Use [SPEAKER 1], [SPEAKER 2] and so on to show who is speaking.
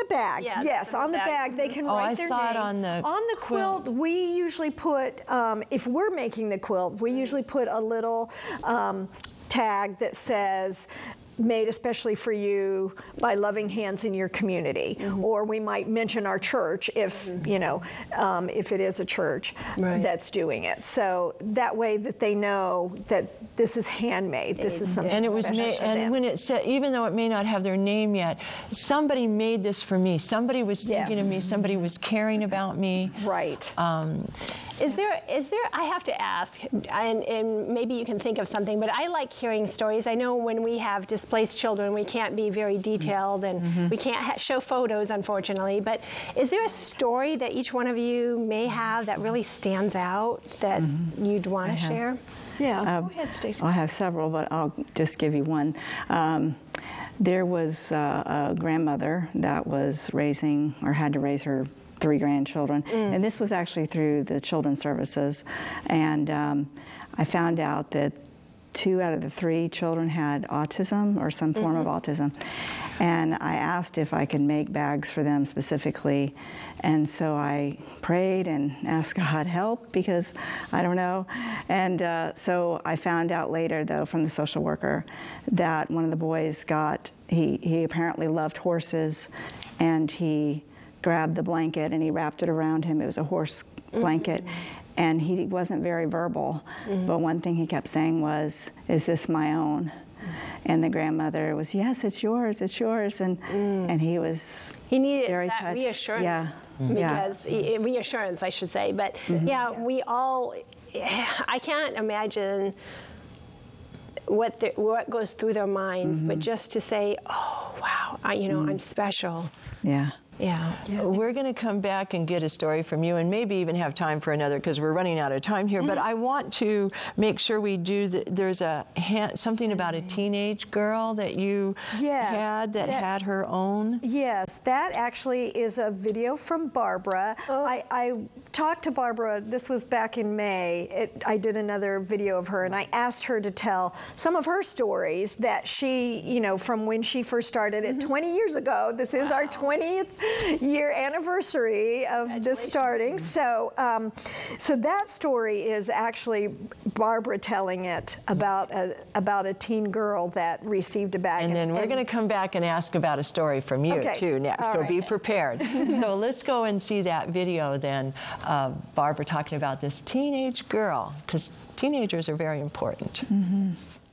[SPEAKER 1] bag,
[SPEAKER 2] Yeah,
[SPEAKER 1] yes, on the bag. They can write their name.
[SPEAKER 3] on the
[SPEAKER 1] quilt. We usually put, if we're making the quilt, we usually put a little tag that says, made especially for you by Loving Hands in your community. Or we might mention our church if, you know, if it is a church that's doing it. So that way that they know that this is handmade. This is something
[SPEAKER 3] and it was
[SPEAKER 1] special
[SPEAKER 3] made,
[SPEAKER 1] for
[SPEAKER 3] and
[SPEAKER 1] them.
[SPEAKER 3] when it said, even though it may not have their name yet, somebody made this for me. Somebody was thinking of me. Somebody was caring about me.
[SPEAKER 1] Right.
[SPEAKER 2] Is there, I have to ask, and maybe you can think of something, but I like hearing stories. I know when we have displaced children, we can't be very detailed, and we can't show photos, unfortunately, but is there a story that each one of you may have that really stands out that you'd want to share?
[SPEAKER 1] Yeah, go ahead, Stacey.
[SPEAKER 4] I have several, but I'll just give you one. There was a grandmother that was raising, or had to raise her 3 grandchildren, and this was actually through the children's services, and I found out that 2 out of the 3 children had autism or some form of autism, and I asked if I could make bags for them specifically, and so I prayed and asked God help, because I don't know, and so I found out later, though, from the social worker that one of the boys got, he apparently loved horses, and he grabbed the blanket and he wrapped it around him. It was a horse blanket. And he wasn't very verbal, but one thing he kept saying was, "Is this my own?" And the grandmother was, "Yes, it's yours, it's yours." And he was
[SPEAKER 2] He needed
[SPEAKER 4] very
[SPEAKER 2] that
[SPEAKER 4] touched.
[SPEAKER 2] reassurance.
[SPEAKER 4] Yeah.
[SPEAKER 2] Because reassurance, I should say. But yeah, we all, I can't imagine what goes through their minds, but just to say, "Oh, wow, you know, I'm special."
[SPEAKER 4] Yeah.
[SPEAKER 2] Yeah.
[SPEAKER 3] We're going to come back and get a story from you, and maybe even have time for another, because we're running out of time here. But I want to make sure we do. There's something about a teenage girl that you had that had her own.
[SPEAKER 1] Yes, that actually is a video from Barbara. I talked to Barbara, this was back in May. I did another video of her, and I asked her to tell some of her stories that she, you know, from when she first started it 20 years ago. This is our 20th year anniversary of this starting. So, so that story is actually Barbara telling it about a teen girl that received a bag.
[SPEAKER 3] And then we're going to come back and ask about a story from you too next. So be prepared. So let's go and see that video then. Barbara talking about this teenage girl, because teenagers are very important.